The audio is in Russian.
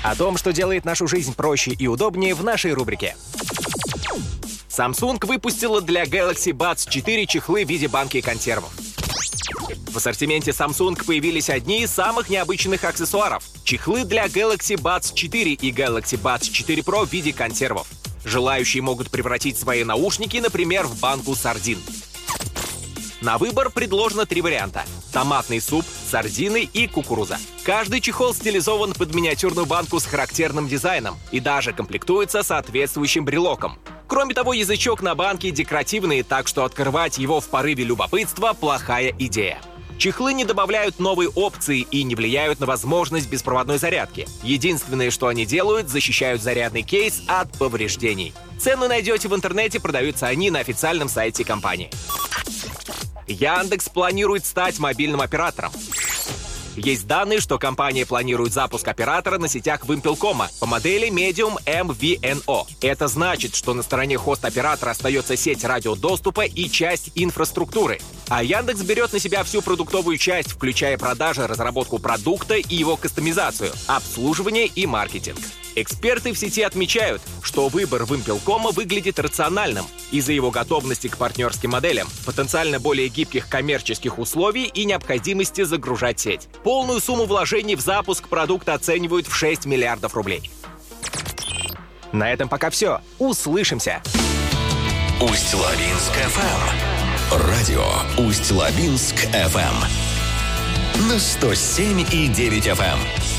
О том, что делает нашу жизнь проще и удобнее, в нашей рубрике. Samsung выпустила для Galaxy Buds 4 чехлы в виде банки консервов. В ассортименте Samsung появились одни из самых необычных аксессуаров — чехлы для Galaxy Buds 4 и Galaxy Buds 4 Pro в виде консервов. Желающие могут превратить свои наушники, например, в банку сардин. На выбор предложено 3 варианта — томатный суп, сардины и кукуруза. Каждый чехол стилизован под миниатюрную банку с характерным дизайном и даже комплектуется соответствующим брелоком. Кроме того, язычок на банке декоративный, так что открывать его в порыве любопытства — плохая идея. Чехлы не добавляют новые опции и не влияют на возможность беспроводной зарядки. Единственное, что они делают, защищают зарядный кейс от повреждений. Цену найдете в интернете, продаются они на официальном сайте компании. Яндекс планирует стать мобильным оператором. Есть данные, что компания планирует запуск оператора на сетях Вимпелкома по модели Medium MVNO. Это значит, что на стороне хост-оператора остается сеть радиодоступа и часть инфраструктуры. А Яндекс берет на себя всю продуктовую часть, включая продажи, разработку продукта и его кастомизацию, обслуживание и маркетинг. Эксперты в сети отмечают, что выбор Вимпелкома выглядит рациональным из-за его готовности к партнерским моделям, потенциально более гибких коммерческих условий и необходимости загружать сеть. Полную сумму вложений в запуск продукта оценивают в 6 миллиардов рублей. На этом пока все. Услышимся! Усть-Лабинск FM. Радио Усть-Лабинск FM. На 107,9 FM.